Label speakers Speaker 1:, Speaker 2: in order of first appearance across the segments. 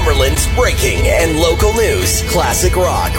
Speaker 1: Northumberland's breaking and local news. Classic Rock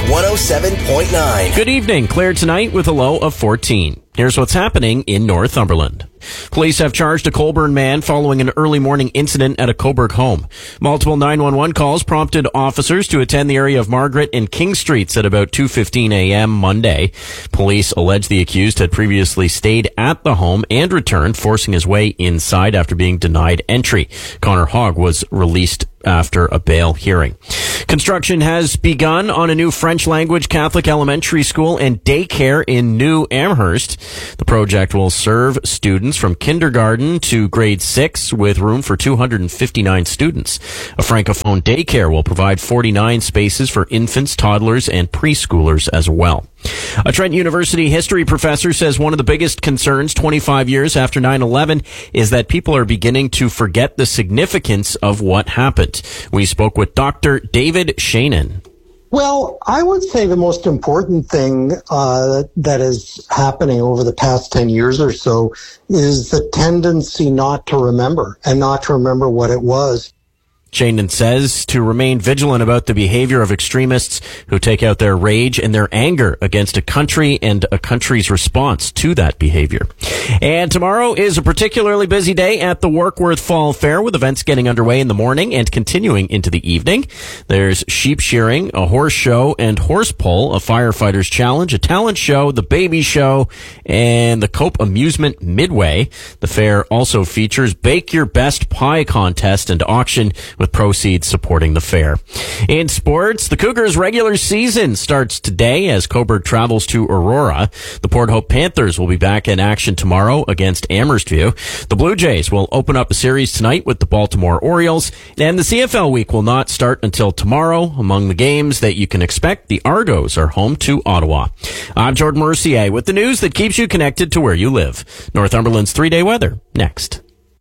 Speaker 1: 107.9.
Speaker 2: Good evening. Clear tonight with a low of 14. Here's what's happening in Northumberland. Police have charged a Colborne man following an early morning incident at a Coburg home. Multiple 911 calls prompted officers to attend the area of Margaret and King Streets at about 2:15 a.m. Monday. Police allege the accused had previously stayed at the home and returned, forcing his way inside after being denied entry. Connor Hogg was released after a bail hearing. Construction has begun on a new French language Catholic elementary school and daycare in New Amherst. The project will serve students from kindergarten to grade 6 with room for 259 students. A Francophone daycare will provide 49 spaces for infants, toddlers, and preschoolers as well. A Trent University history professor says one of the biggest concerns 25 years after 9/11 is that people are beginning to forget the significance of what happened. We spoke with Dr. David Shainin.
Speaker 3: Well, I would say the most important thing that is happening over the past 10 years or so is the tendency not to remember and not to remember what it was.
Speaker 2: Shainin says to remain vigilant about the behavior of extremists who take out their rage and their anger against a country and a country's response to that behavior. And tomorrow is a particularly busy day at the Warkworth Fall Fair, with events getting underway in the morning and continuing into the evening. There's sheep shearing, a horse show and horse pull, a firefighter's challenge, a talent show, the baby show, and the Cope Amusement Midway. The fair also features Bake Your Best Pie contest and auction, with proceeds supporting the fair. In sports, the Cougars' regular season starts today as Coburg travels to Aurora. The Port Hope Panthers will be back in action tomorrow against Amherstview. The Blue Jays will open up a series tonight with the Baltimore Orioles, and the CFL week will not start until tomorrow. Among the games that you can expect, the Argos are home to Ottawa. I'm Jordan Mercier with the news that keeps you connected to where you live. Northumberland's 3-day weather, next.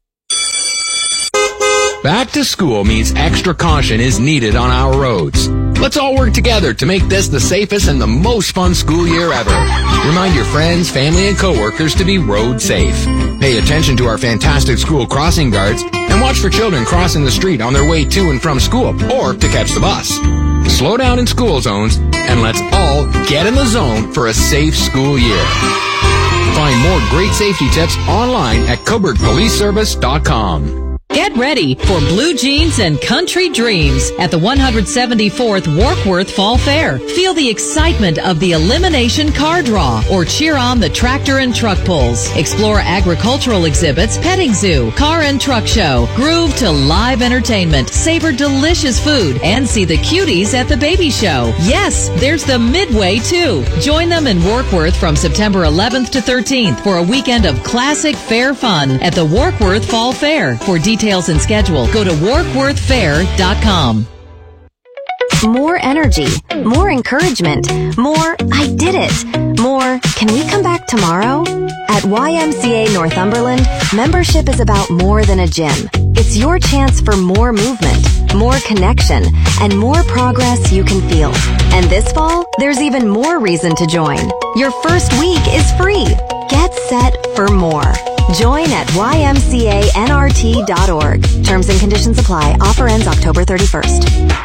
Speaker 4: Back to school means extra caution is needed on our roads. Let's all work together to make this the safest and the most fun school year ever. Remind your friends, family, and coworkers to be road safe. Pay attention to our fantastic school crossing guards and watch for children crossing the street on their way to and from school or to catch the bus. Slow down in school zones and let's all get in the zone for a safe school year. Find more great safety tips online at CoburgPoliceService.com.
Speaker 5: Get ready for blue jeans and country dreams at the 174th Warkworth Fall Fair. Feel the excitement of the elimination car draw or cheer on the tractor and truck pulls. Explore agricultural exhibits, petting zoo, car and truck show, groove to live entertainment, savor delicious food, and see the cuties at the baby show. Yes, there's the Midway too. Join them in Warkworth from September 11th to 13th for a weekend of classic fair fun at the Warkworth Fall Fair. For details and schedule, go to warkworthfair.com.
Speaker 6: More energy, more encouragement, more I did it, more can we come back tomorrow? At YMCA Northumberland, membership is about more than a gym. It's your chance for more movement, more connection, and more progress you can feel. And this fall, there's even more reason to join. Your first week is free. Get set for more. Join at ymcanrt.org. Terms and conditions apply. Offer ends October 31st.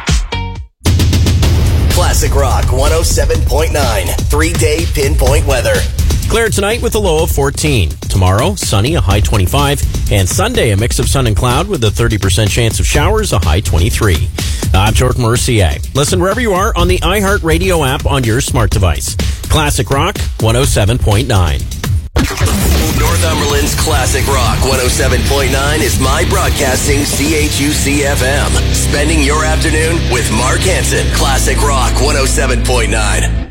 Speaker 1: Classic Rock 107.9. 3-day pinpoint weather.
Speaker 2: Clear tonight with a low of 14. Tomorrow, sunny, a high 25. And Sunday, a mix of sun and cloud with a 30% chance of showers, a high 23. I'm Jordan Mercier. Listen wherever you are on the iHeartRadio app on your smart device. Classic Rock 107.9.
Speaker 1: Northumberland's Classic Rock 107.9 is My Broadcasting CHUC-FM. Spending your afternoon with Mark Hansen. Classic Rock 107.9.